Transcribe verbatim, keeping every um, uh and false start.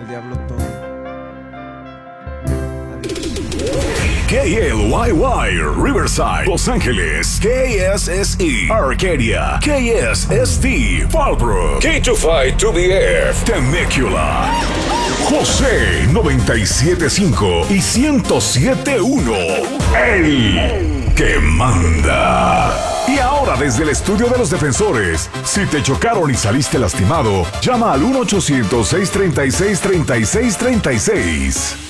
al diablo todo. K L Y Y, Riverside, Los Ángeles, K S S E, Arcadia, K S S T, Fallbrook, K veinticinco two B F, Temecula, José noventa y siete punto cinco y ciento siete punto uno, el que manda. Y ahora desde el estudio de los defensores, si te chocaron y saliste lastimado, llama al uno ochocientos, seiscientos treinta y seis, treinta y seis treinta y seis.